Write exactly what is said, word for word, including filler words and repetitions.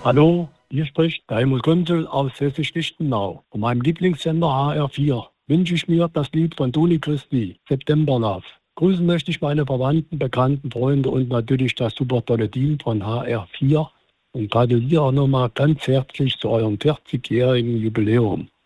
Hallo, hier spricht Daimel Konsul aus Hessisch-Lichtenau. Von meinem Lieblingssender H R vier wünsche ich mir das Lied von Toni Christi, Septemberlove. Grüßen möchte ich meine Verwandten, Bekannten, Freunde und natürlich das super tolle Team von H R vier und gratuliere nochmal ganz herzlich zu eurem vierzigjährigen Jubiläum.